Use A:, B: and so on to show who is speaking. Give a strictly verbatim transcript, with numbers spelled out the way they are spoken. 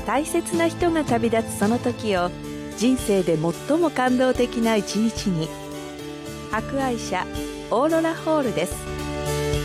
A: 大切な人が旅立つその時を人生で最も感動的な一日に。博愛社オーロラホールです。